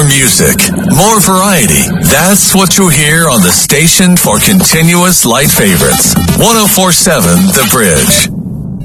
music, more variety. That's what you hear on the station for continuous light favorites. 104.7 The Bridge.